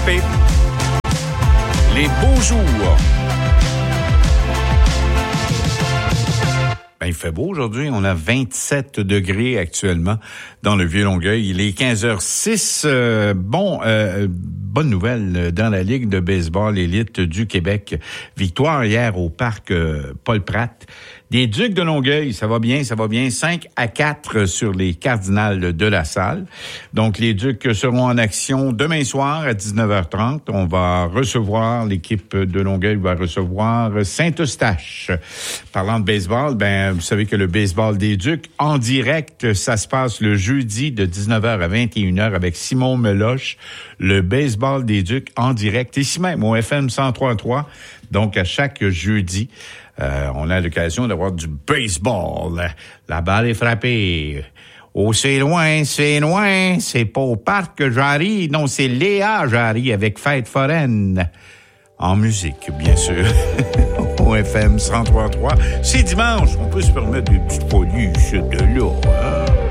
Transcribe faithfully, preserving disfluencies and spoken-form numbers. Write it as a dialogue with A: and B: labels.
A: frappé. Les beaux jours. Ben, il fait beau aujourd'hui. On a vingt-sept degrés actuellement dans le Vieux-Longueuil. Il est quinze heures six. Euh, bon, euh, bonne nouvelle dans la Ligue de baseball élite du Québec. Victoire hier au parc euh, Paul Pratt. Des Ducs de Longueuil, ça va bien, ça va bien. cinq à quatre sur les Cardinals de la Salle. Donc, les Ducs seront en action demain soir à dix-neuf heures trente. On va recevoir, l'équipe de Longueuil va recevoir Saint-Eustache. Parlant de baseball, ben, vous savez que le baseball des Ducs, en direct, ça se passe le jeudi de dix-neuf heures à vingt et une heures avec Simon Meloche. Le baseball des Ducs en direct, ici même, au F M cent trois virgule trois. Donc, à chaque jeudi, Euh, on a l'occasion d'avoir du baseball. La balle est frappée. Oh, c'est loin, c'est loin. C'est pas au parc Jarry. Non, c'est Léa Jarry avec Fête foraine. En musique, bien sûr. Au F M cent trois virgule trois. C'est dimanche. On peut se permettre des petites polices de là. Hein?